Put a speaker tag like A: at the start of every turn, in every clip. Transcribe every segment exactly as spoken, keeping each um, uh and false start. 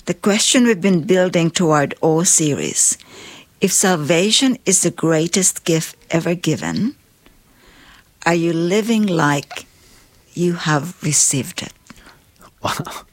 A: The question we've been building toward all series, if salvation is the greatest gift ever given, are you living like you have received it?
B: Wow.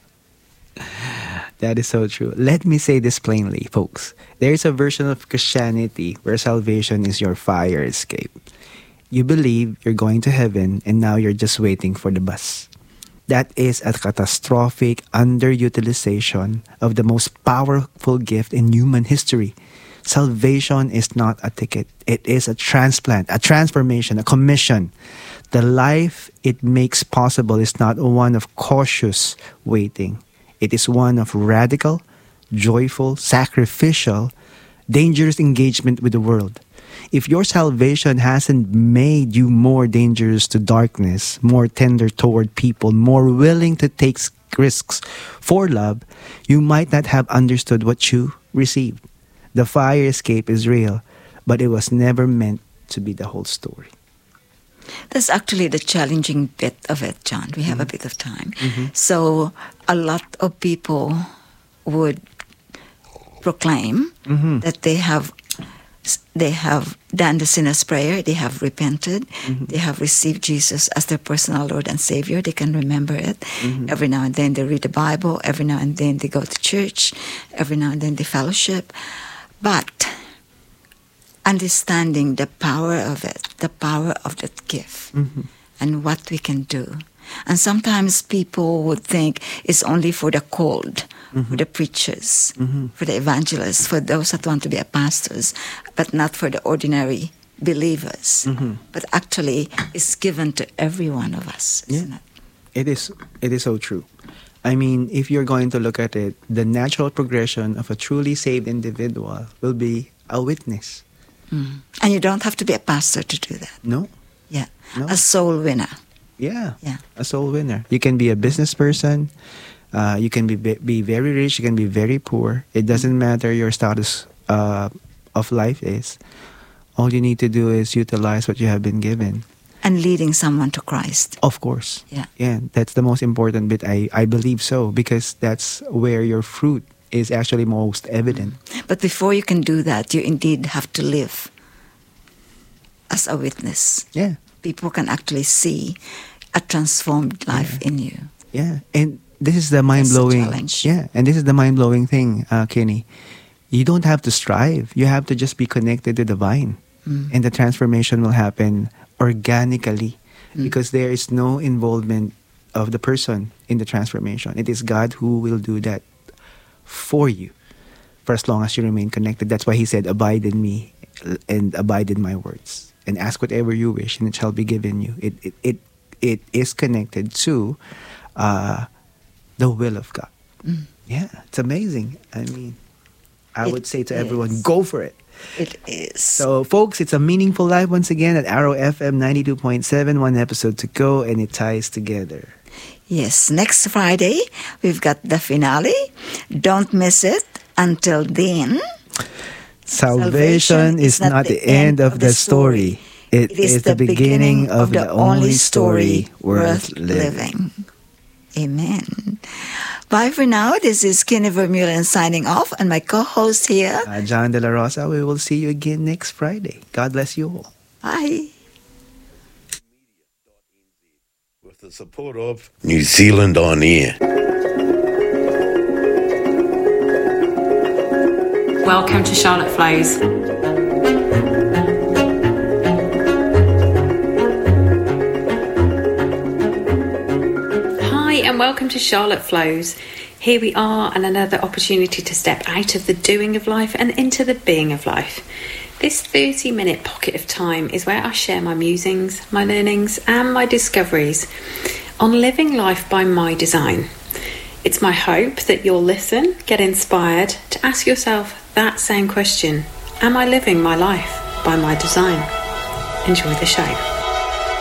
B: That is so true. Let me say this plainly, folks. There is a version of Christianity where salvation is your fire escape. You believe you're going to heaven and now you're just waiting for the bus. That is a catastrophic underutilization of the most powerful gift in human history. Salvation is not a ticket. It is a transplant, a transformation, a commission. The life it makes possible is not one of cautious waiting. It is one of radical, joyful, sacrificial, dangerous engagement with the world. If your salvation hasn't made you more dangerous to darkness, more tender toward people, more willing to take risks for love, you might not have understood what you received. The fire escape is real, but it was never meant to be the whole story.
A: That's actually the challenging bit of it, John. We have mm-hmm. a bit of time. Mm-hmm. So a lot of people would proclaim mm-hmm. that they have they have done the sinner's prayer, they have repented, mm-hmm. they have received Jesus as their personal Lord and Savior. They can remember it. Mm-hmm. Every now and then they read the Bible. Every now and then they go to church. Every now and then they fellowship. But understanding the power of it, the power of that gift, mm-hmm. and what we can do. And sometimes people would think it's only for the called, mm-hmm. for the preachers, mm-hmm. for the evangelists, for those that want to be a pastors, but not for the ordinary believers. Mm-hmm. But actually, it's given to every one of us, isn't
B: yeah.
A: it?
B: It is. It is so true. I mean, if you're going to look at it, the natural progression of a truly saved individual will be a witness.
A: Mm. And you don't have to be a pastor to do that.
B: No.
A: Yeah.
B: No.
A: A soul winner.
B: Yeah.
A: Yeah.
B: A soul winner. You can be a business person. Uh, you can be be very rich. You can be very poor. It doesn't matter your status uh, of life is. All you need to do is utilize what you have been given.
A: And leading someone to Christ.
B: Of course.
A: Yeah.
B: Yeah. That's the most important bit. I, I believe so, because that's where your fruit is actually most evident.
A: But before you can do that, you indeed have to live as a witness.
B: Yeah.
A: People can actually see a transformed life
B: yeah.
A: in you.
B: Yeah. And this is the mind-blowing... Yeah. And this is the mind-blowing thing, uh, Kenny. You don't have to strive. You have to just be connected to the vine. Mm. And the transformation will happen organically mm. because there is no involvement of the person in the transformation. It is God who will do that for you for as long as you remain connected. That's why he said, abide in me and abide in my words and ask whatever you wish and it shall be given you. It it it, it is connected to uh, the will of God. Mm. Yeah, it's amazing. I mean, I it would say to is. everyone, go for it.
A: It is.
B: So, folks, it's A Meaningful Life once again at Arrow F M ninety-two point seven. One episode to go and it ties together.
A: Yes, next Friday, we've got the finale. Don't miss it. Until then,
B: salvation, salvation is not, not the end of the story. It, it is, is the beginning of the only story worth living.
A: Amen. Bye for now. This is Kenny Vermeulen signing off, and my co-host here,
B: uh, John De La Rosa. We will see you again next Friday. God bless you all.
A: Bye.
C: With the support of New Zealand On Air.
D: Welcome to Charlotte Flows. Hi and welcome to Charlotte Flows. Here we are and another opportunity to step out of the doing of life and into the being of life. This thirty minute pocket of time is where I share my musings, my learnings and my discoveries on living life by my design. It's my hope that you'll listen, get inspired to ask yourself that same question. Am I living my life by my design? Enjoy the show.